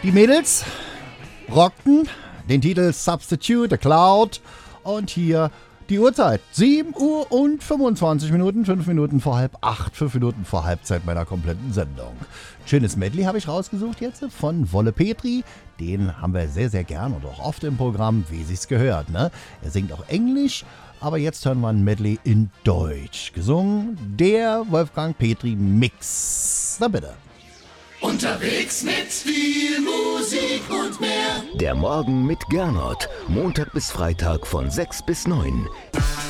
Die Mädels rockten den Titel Substitute, The Cloud und hier die Uhrzeit. 7 Uhr und 25 Minuten, 5 Minuten vor halb 8, 5 Minuten vor Halbzeit meiner kompletten Sendung. Schönes Medley habe ich rausgesucht jetzt von Wolle Petri. Den haben wir sehr, sehr gern und auch oft im Programm, wie sich's gehört. Ne? Er singt auch Englisch, aber jetzt hören wir ein Medley in Deutsch. Gesungen der Wolfgang Petri Mix. Na bitte. Unterwegs mit viel Musik und mehr. Der Morgen mit Gernot. Montag bis Freitag von 6 bis 9.